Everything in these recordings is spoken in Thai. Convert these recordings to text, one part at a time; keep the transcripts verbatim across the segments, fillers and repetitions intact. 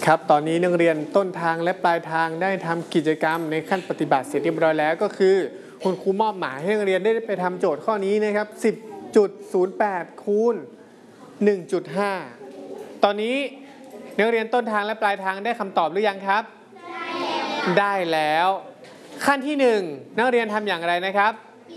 ครับตอนนี้นักเรียนต้นทางและปลายทางได้ทำกิจกรรมในขั้นปฏิบัติเสร็จเรียบร้อยแล้วก็คือคุณครูมอบหมายให้นักเรียนได้ไปทำโจทย์ข้อนี้นะครับ สิบจุดศูนย์แปด คูณ หนึ่งจุดห้า ตอนนี้นักเรียนต้นทางและปลายทางได้คำตอบหรือยังครับได้แล้วขั้นที่หนึ่งนักเรียนทำอย่างไรนะครับ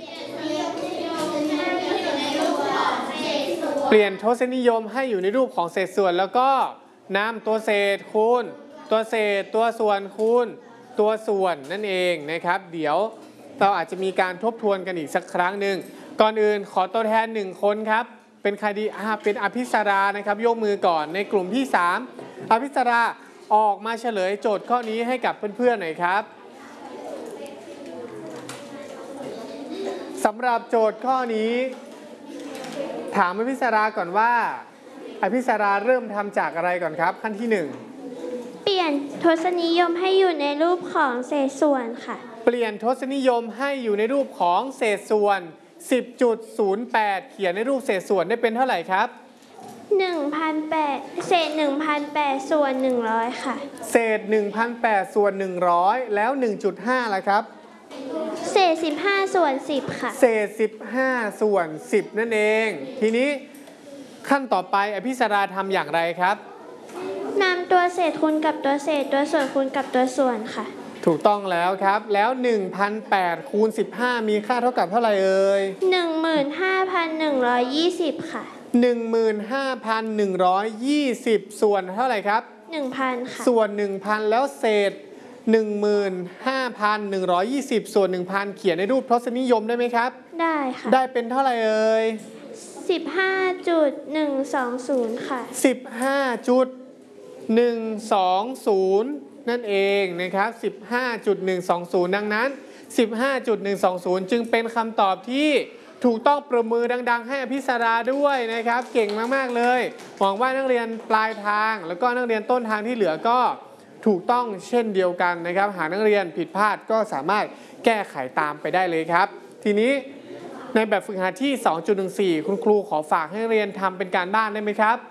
เปลี่ยนทศนิยมให้อยู่ในรูปของเศษส่วนแล้วก็นำตัวเศษคูณตัวเศษตัวส่วนคูณตัวส่วนนั่นเองนะครับเดี๋ยวเราอาจจะมีการทบทวนกันอีกสักครั้งหนึ่งก่อนอื่นขอตัวแทนหนึ่งคนครับเป็นใครดีอ่าเป็นอภิสรานะครับยกมือก่อนในกลุ่มที่สามอภิสราออกมาเฉลยโจทย์ข้อนี้ให้กับเพื่อนๆหน่อยครับสำหรับโจทย์ข้อนี้ถามอภิสราก่อนว่าอภิสราเริ่มทำจากอะไรก่อนครับขั้นที่หนึ่งเปลี่ยนทศนิยมให้อยู่ในรูปของเศษส่วนค่ะเปลี่ยนทศนิยมให้อยู่ในรูปของเศษส่วน สิบจุดศูนย์แปด เขียนในรูปเศษส่วนได้เป็นเท่าไหร่ครับหนึ่งพันแปด เศษ หนึ่งพันแปด ส่วน หนึ่งร้อยค่ะเศษ หนึ่งพันแปด ส่วน หนึ่งร้อย แล้ว หนึ่งจุดห้า ล่ะครับเศษ สิบห้า ส่วน สิบค่ะเศษ สิบห้า ส่วน สิบ นั่นเองทีนี้ขั้นต่อไปอภิสราทำอย่างไรครับนำตัวเศษคูณกับตัวเศษตัวส่วนคูณกับตัวส่วนค่ะถูกต้องแล้วครับแล้ว หนึ่งพันแปด คูณ สิบห้า มีค่าเท่ากับเท่าไหร่เอ่ยหนึ่งหมื่นห้าพันหนึ่งร้อยยี่สิบ ค่ะหนึ่งหมื่นห้าพันหนึ่งร้อยยี่สิบ ส่วนเท่าไหร่ครับหนึ่งพัน ค่ะส่วน หนึ่งพัน แล้วเศษ หนึ่งหมื่นห้าพันหนึ่งร้อยยี่สิบ ส่วน หนึ่งพัน เขียนในรูปทศนิยมได้ไหมครับได้ค่ะได้เป็นเท่าไหร่เอ่ยสิบห้าจุดหนึ่งสองศูนย์ ค่ะสิบห้าจุดหนึ่งสองศูนย์ นั่นเองนะครับ สิบห้าจุดหนึ่งสองศูนย์ ดังนั้น สิบห้าจุดหนึ่งสองศูนย์ จึงเป็นคำตอบที่ถูกต้องประมือดังๆให้อภิสราด้วยนะครับเก่งมากๆเลยหวังว่านักเรียนปลายทางแล้วก็นักเรียนต้นทางที่เหลือก็ถูกต้องเช่นเดียวกันนะครับหากนักเรียนผิดพลาดก็สามารถแก้ไขตามไปได้เลยครับทีนี้ในแบบฝึกหัดที่ สองจุดหนึ่งสี่ คุณครูขอฝากให้นักเรียนทำเป็นการบ้านได้ไหมครับ